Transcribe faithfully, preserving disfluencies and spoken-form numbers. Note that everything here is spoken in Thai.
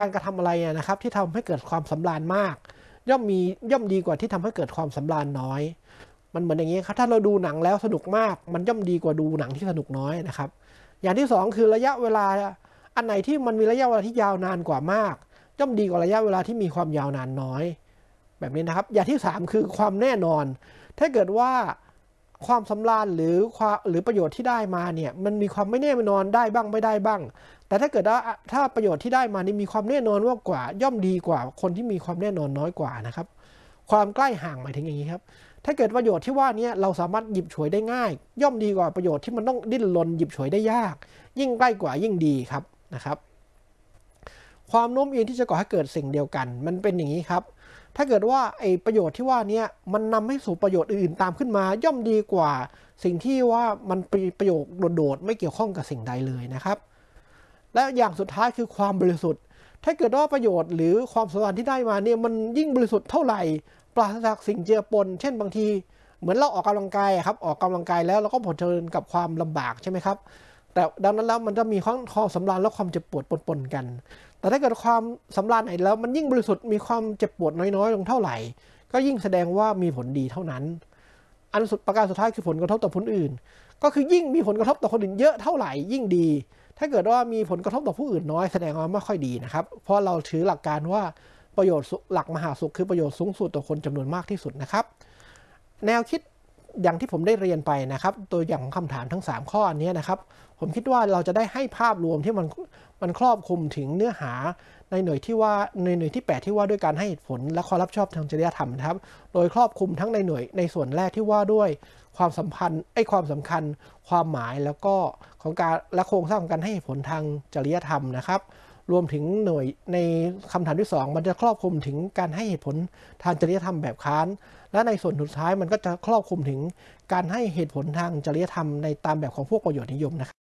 การกระทำอะไรนะครับที่ทำให้เกิดความสำราญมากย่อมมีย่อมดีกว่าที่ทำให้เกิดความสำราญน้อยมันเหมือนอย่างนี้ครับถ้าเราดูหนังแล้วสนุกมากมันย่อมดีกว่าดูหนังที่สนุกน้อยนะครับอย่างที่สองคือระยะเวลาอันไหนที่มันมีระยะเวลาที่ยาวนานกว่ามากย่อมดีกว่าระยะเวลาที่มีความยาวนานน้อยแบบนี้นะครับอย่างที่สามคือความแน่นอนถ้าเกิดว่าความสำราญหรือความหรือประโยชน์ที่ได้มาเนี่ยมันมีความไม่แน่นอนได้บ้างไม่ได้บ้างแต่ถ้าเกิดว่าถ้าประโยชน์ที่ได้มานี่มีความแน่นอนมากกว่าย่อมดีกว่าคนที่มีความแน่นอนน้อยกว่านะครับความใกล้ห่างหมายถึงอย่างนี้ครับถ้าเกิดประโยชน์ที่ว่านี้เราสามารถหยิบฉวยได้ง่ายย่อมดีกว่าประโยชน์ที่มันต้องดิ้นรนหยิบฉวยได้ยากยิ่งใกล้กว่ายิ่งดีครับนะครับความโน้มเอียงที่จะก่อให้เกิดสิ่งเดียวกันมันเป็นอย่างนี้ครับถ้าเกิดว่าไอ้ประโยชน์ที่ว่านี้มันนำให้สู่ประโยชน์อื่นๆตามขึ้นมาย่อมดีกว่าสิ่งที่ว่ามันเป็นประโยชน์โดดๆไม่เกี่ยวข้องกับสิ่งใดเลยนะครับและอย่างสุดท้ายคือความบริสุทธิ์ถ้าเกิดว่าประโยชน์หรือความสำราญที่ได้มาเนี่ยมันยิ่งบริสุทธิ์เท่าไหร่ปราศจากสิ่งเจือปนเช่นบางทีเหมือนเราออกกำลังกายครับออกกำลังกายแล้วเราก็เผชิญกับความลำบากใช่ไหมครับแต่ดังนั้นแล้วมันจะมีความสำราญและความเจ็บปวดปนๆกันแต่ถ้าเกิดความสำราญไหนแล้วมันยิ่งบริสุทธิ์มีความเจ็บปวดน้อยๆลงเท่าไหร่ก็ยิ่งแสดงว่ามีผลดีเท่านั้นอันสุดประการสุดท้ายคือผลกระทบต่อคนอื่นก็คือยิ่งมีผลกระทบต่อคนอื่นเยอะเท่าไหร่ยิ่งดีถ้าเกิดว่ามีผลกระทบต่อผู้อื่นน้อยแสดงว่าไม่ค่อยดีนะครับเพราะเราถือหลักการว่าประโยชน์หลักมหาสุขคือประโยชน์สูงสุดต่อคนจำนวนมากที่สุดนะครับแนวคิดอย่างที่ผมได้เรียนไปนะครับตัวอย่างของคำถามทั้งสามข้ออันนี้นะครับผมคิดว่าเราจะได้ให้ภาพรวมที่มันมันครอบคลุมถึงเนื้อหาในหน่วยที่ว่าในหน่วยที่แปดที่ว่าด้วยการให้เหตุผลและความรับชอบทางจริยธรรมนะครับโดยครอบคลุมทั้งในหน่วยในส่วนแรกที่ว่าด้วยความสัมพันธ์ไอ้ความสำคัญความหมายแล้วก็ของการและโครงสร้างของการให้เหตุผลทางจริยธรรมนะครับรวมถึงหน่วยในคำถามที่สองมันจะครอบคลุมถึงการให้เหตุผลทางจริยธรรมแบบค้านและในส่วนสุดท้ายมันก็จะครอบคลุมถึงการให้เหตุผลทางจริยธรรมในตามแบบของพวกประโยชน์นิยมนะครับ